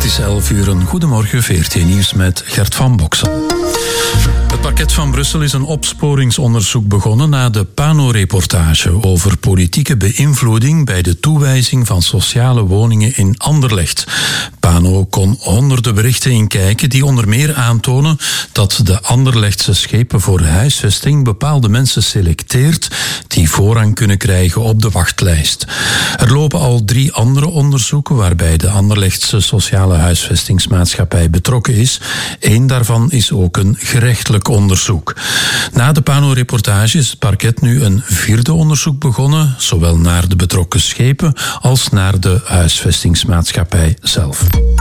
is 11:00. Goedemorgen, VRT Nieuws met Gert van Boksen. Het parket van Brussel is een opsporingsonderzoek begonnen na de Pano-reportage over politieke beïnvloeding bij de toewijzing van sociale woningen in Anderlecht. Pano kon honderden berichten inkijken die onder meer aantonen dat de Anderlechtse schepen voor huisvesting bepaalde mensen selecteert die voorrang kunnen krijgen op de wachtlijst. Er lopen al 3 andere onderzoeken waarbij de Anderlechtse sociale huisvestingsmaatschappij betrokken is. 1 daarvan is ook een gerechtelijk onderzoek. Na de Pano-reportage is het parket nu een 4e onderzoek begonnen, zowel naar de betrokken schepen als naar de huisvestingsmaatschappij zelf.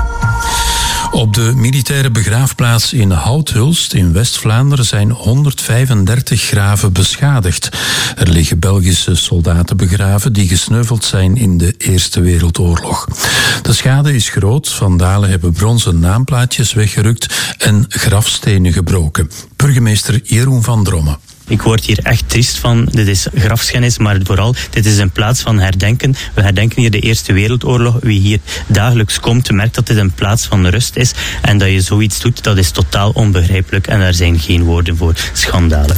Op de militaire begraafplaats in Houthulst in West-Vlaanderen zijn 135 graven beschadigd. Er liggen Belgische soldaten begraven die gesneuveld zijn in de Eerste Wereldoorlog. De schade is groot, vandalen hebben bronzen naamplaatjes weggerukt en grafstenen gebroken. Burgemeester Jeroen van Drommen. Ik word hier echt triest van. Dit is grafschennis, maar vooral, dit is een plaats van herdenken. We herdenken hier de Eerste Wereldoorlog. Wie hier dagelijks komt, merkt dat dit een plaats van rust is. En dat je zoiets doet, dat is totaal onbegrijpelijk. En daar zijn geen woorden voor. Schandalen.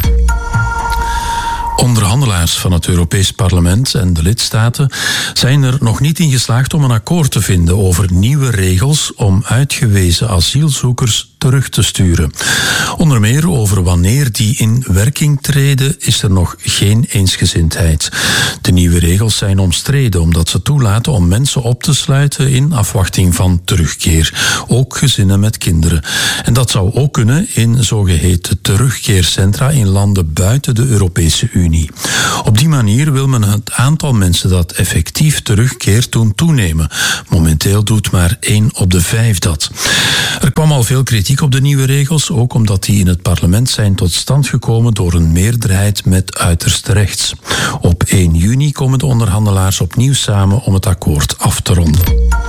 Onderhandelaars van het Europees Parlement en de lidstaten zijn er nog niet in geslaagd om een akkoord te vinden over nieuwe regels om uitgewezen asielzoekers terug te sturen. Onder meer over wanneer die in werking treden is er nog geen eensgezindheid. De nieuwe regels zijn omstreden omdat ze toelaten om mensen op te sluiten in afwachting van terugkeer. Ook gezinnen met kinderen. En dat zou ook kunnen in zogeheten terugkeercentra in landen buiten de Europese Unie. Op die manier wil men het aantal mensen dat effectief terugkeert doen toenemen. Momenteel doet maar 1 op de 5 dat. Er kwam al veel kritiek op de nieuwe regels, ook omdat die in het parlement zijn tot stand gekomen door een meerderheid met uiterst rechts. Op 1 juni komen de onderhandelaars opnieuw samen om het akkoord af te ronden.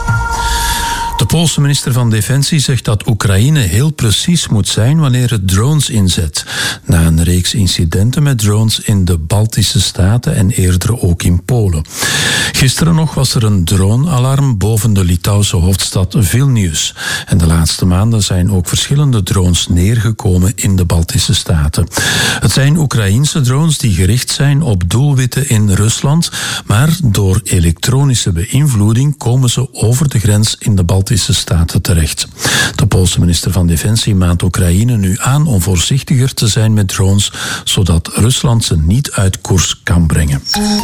De Poolse minister van Defensie zegt dat Oekraïne heel precies moet zijn wanneer het drones inzet. Na een reeks incidenten met drones in de Baltische Staten en eerder ook in Polen. Gisteren nog was er een drone-alarm boven de Litouwse hoofdstad Vilnius. En de laatste maanden zijn ook verschillende drones neergekomen in de Baltische Staten. Het zijn Oekraïense drones die gericht zijn op doelwitten in Rusland, maar door elektronische beïnvloeding komen ze over de grens in de Baltische Staten terecht. De Poolse minister van Defensie maant Oekraïne nu aan om voorzichtiger te zijn met drones, zodat Rusland ze niet uit koers kan brengen.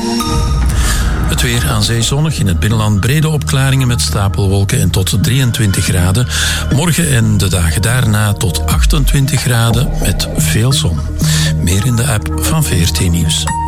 Het weer aan zee zonnig, in het binnenland brede opklaringen met stapelwolken en tot 23 graden. Morgen en de dagen daarna tot 28 graden met veel zon. Meer in de app van VRT Nieuws.